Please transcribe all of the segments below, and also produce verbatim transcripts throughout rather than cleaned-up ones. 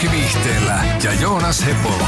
Viihteellä ja Joonas Hepola.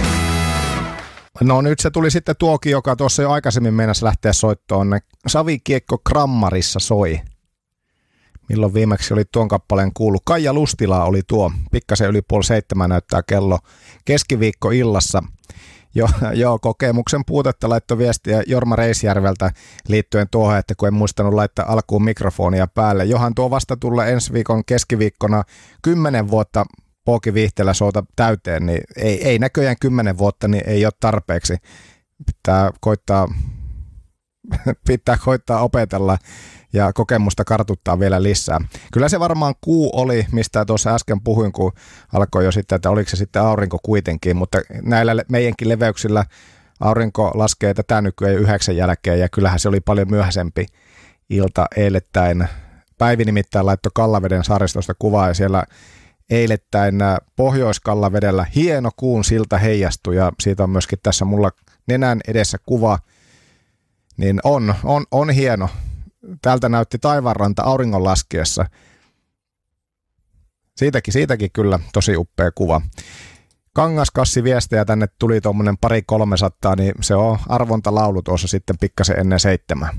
No nyt se tuli sitten tuokin, joka tuossa jo aikaisemmin meinasi lähteä soittoon. Savikiekko Grammarissa soi. Milloin viimeksi oli tuon kappaleen kuullut? Kaija Lustila oli tuo. Pikkasen yli puoli seitsemän näyttää kello keskiviikko illassa. Jo, joo, kokemuksen puutetta laittoi viestiä Jorma Reisjärveltä liittyen tuohon, että kun en muistanut laittaa alkuun mikrofonia päälle. Johan tuo vasta tulla ensi viikon keskiviikkona kymmenen vuotta Pooki Viihteellä soota täyteen, niin ei, ei näköjään kymmenen vuotta, niin ei ole tarpeeksi. Pitää koittaa, pitää koittaa opetella ja kokemusta kartuttaa vielä lisää. Kyllä se varmaan kuu oli, mistä tuossa äsken puhuin, kun alkoi jo sitten, että oliko se sitten aurinko kuitenkin, mutta näillä meidänkin leveyksillä aurinko laskee tätä nykyään yhdeksän jälkeen, ja kyllähän se oli paljon myöhäisempi ilta eilettäin. Päivi nimittäin laittoi Kallaveden saaristosta kuvaa, ja siellä eilettäin Pohjois-Kallavedellä hieno kuun silta heijastui, ja siitä on myöskin tässä mulla nenän edessä kuva, niin on, on, on hieno. Täältä näytti taivaanranta auringon laskiessa. Siitäkin, siitäkin kyllä tosi upea kuva. Kangaskassi viestejä tänne tuli tuommoinen pari kolmesataa, niin se on arvontalaulu tuossa sitten pikkasen ennen seitsemän.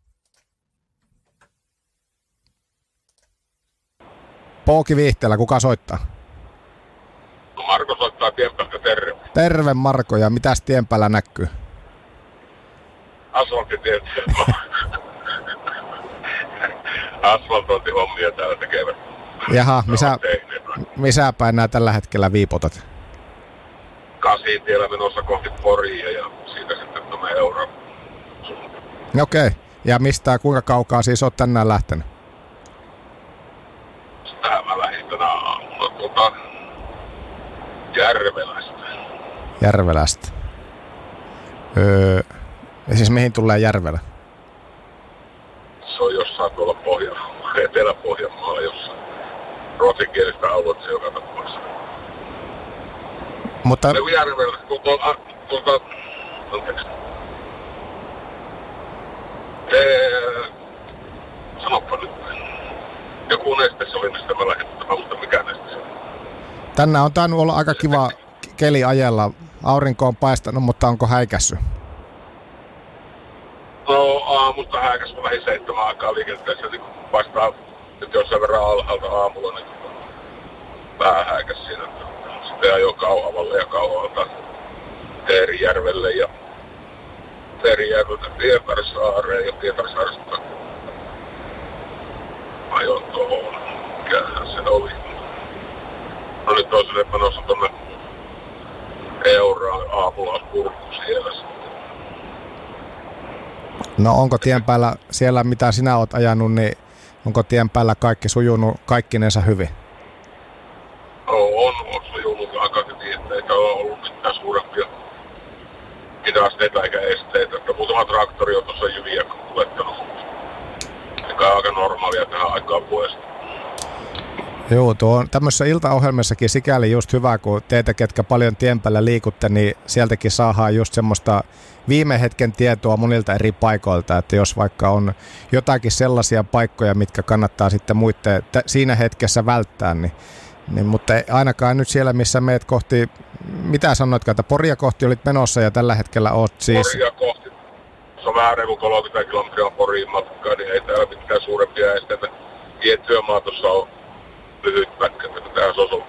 Pooki Viihteellä, kuka soittaa? No Marko soittaa Tienpäältä, terve. Terve Marko, ja mitäs tien päällä näkyy? Asfalttitiet. Asfaltointihommia täällä tekevät. Jaha, missä, missä päin nää tällä hetkellä viipotat? Kasitiellä menossa kohti Poria ja siitä sitten tuonne Euron. Okei, okay. Ja mistä, kuinka kaukaa siis oot tänään lähtenyt? Sitä mä lähdin tänä aamulla tuota Järvelästä. Järvelästä. Öö, ja siis mihin tulee Järvelä? Se on jossain tuolla Pohja, Etelä-Pohjanmaalla jossain. Ruotsinkielistä aluetta se joka tapauksessa. Mutta... Ne kun Järvelä, tuolta, tuolta, anteeksi. Eee, sanoppa nyt. Joku neste se oli, mistä mä lähdin, mutta mä muistan mikä neste se oli. Tänään on tainnut olla aika kiva keli ajella. Aurinko on paistanut, mutta onko häikässy? No aamusta häikäs, mä lähdin seitsemän aikaa liikenteessä, niin kun paistaa nyt jossain verran alhaalta aamulla, niin vähän häikäs siinä. Sitten ajoi Kauhavalle ja Kauhavalta Teerijärvelle ja Teerijärveltä Pietarsaareen ja Pietarsaaresta ajoin tuohon. Mikähän se oli? No nyt on sinne menossa tuonne Euraan aamulla kurkku siellä sitten. No onko tien päällä siellä, mitä sinä oot ajanut, niin onko tien päällä kaikki sujunut kaikkinensa hyvin? No on, on sujunut aika hyvin, että eikä ole ollut mitään suurempia hidasteita eikä esteitä. Että muutama traktori on tuossa jyviä kuljettanut, mikä on aika normaalia tähän aikaan vuodesta. Joo, tuo on tämmöisessä iltaohjelmassakin sikäli just hyvä, kun teitä, ketkä paljon tien päällä liikutte, niin sieltäkin saadaan just semmoista viime hetken tietoa monilta eri paikoilta, että jos vaikka on jotakin sellaisia paikkoja, mitkä kannattaa sitten muiden t- siinä hetkessä välttää, niin, niin mutta ainakaan nyt siellä, missä meet kohti, mitä sanoitko, että Poria kohti olit menossa ja tällä hetkellä oot siis... Poria kohti, se on vähän reilu kolmekymmentä kilometriä Poriin matkaa, niin ei täällä mitään suurempia esteitä. Tie työmaa tuossa on lyhyt pätkä.